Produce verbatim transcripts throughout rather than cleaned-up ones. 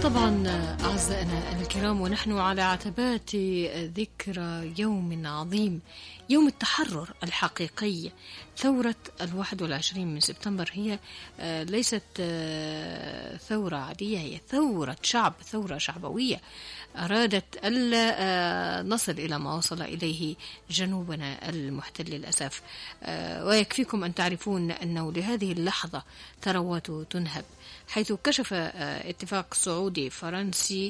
طبعا أعزائنا الكرام، ونحن على عتبات ذكرى يوم عظيم، يوم التحرر الحقيقي. ثورة الواحد والعشرين من سبتمبر هي ليست ثورة عادية، هي ثورة شعب، ثورة شعبوية أرادت ألا نصل إلى ما وصل إليه جنوبنا المحتل للأسف. ويكفيكم أن تعرفون أنه لهذه اللحظة ثروات تنهب، حيث كشف اتفاق سعودي فرنسي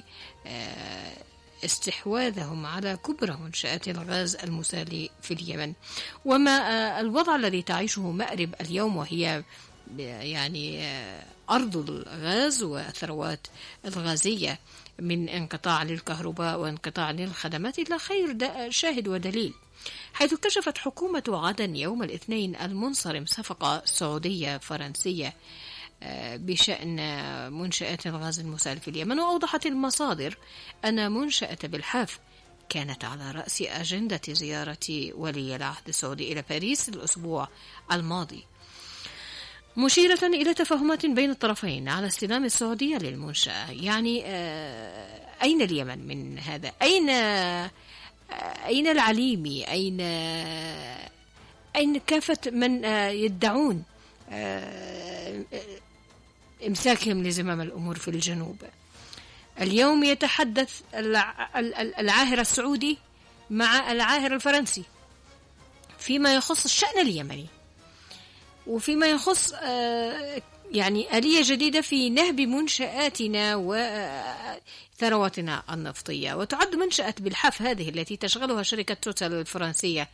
استحواذهم على كبرى منشآت الغاز المسالي في اليمن. وما الوضع الذي تعيشه مأرب اليوم، وهي يعني أرض الغاز والثروات الغازية، من انقطاع للكهرباء وانقطاع للخدمات إلى خير شاهد ودليل، حيث كشفت حكومة عدن يوم الاثنين المنصرم صفقة سعودية فرنسية بشأن منشآت الغاز المسال في اليمن. وأوضحت المصادر أن منشأة بالحاف كانت على رأس أجندة زيارة ولي العهد السعودي إلى باريس الأسبوع الماضي، مشيرة إلى تفاهمات بين الطرفين على استلام السعودية للمنشأة. يعني أين اليمن من هذا؟ أين أين العليمي؟ أين أين كافة من يدعون إمساكهم لزمام الأمور في الجنوب؟ اليوم يتحدث العاهر السعودي مع العاهر الفرنسي فيما يخص الشأن اليمني، وفيما يخص يعني آلية جديدة في نهب منشآتنا وثرواتنا النفطية. وتعد منشأة بالحاف هذه التي تشغلها شركة توتال الفرنسية،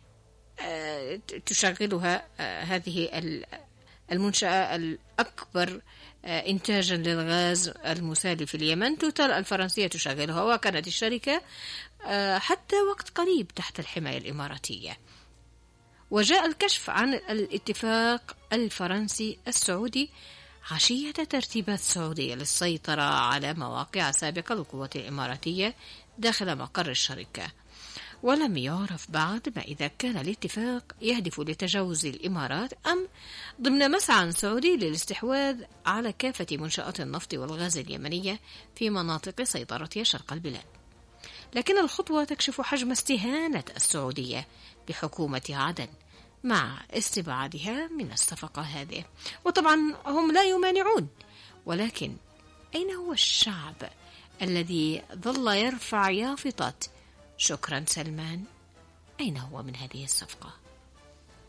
تشغلها هذه المنشأة الأكبر إنتاجا للغاز المسالي في اليمن. توتال الفرنسية تشغلها، وكانت الشركة حتى وقت قريب تحت الحماية الإماراتية. وجاء الكشف عن الاتفاق الفرنسي السعودي عشية ترتيبات سعودية للسيطرة على مواقع سابقة للقوات الإماراتية داخل مقر الشركة، ولم يعرف بعد ما إذا كان الاتفاق يهدف لتجاوز الإمارات أم ضمن مسعى سعودي للاستحواذ على كافة منشآت النفط والغاز اليمنية في مناطق سيطرتها شرق البلاد. لكن الخطوة تكشف حجم استهانة السعودية بحكومة عدن مع استبعادها من الصفقة هذه. وطبعا هم لا يمانعون، ولكن أين هو الشعب الذي ظل يرفع يافطة شكرا سلمان؟ أين هو من هذه الصفقة؟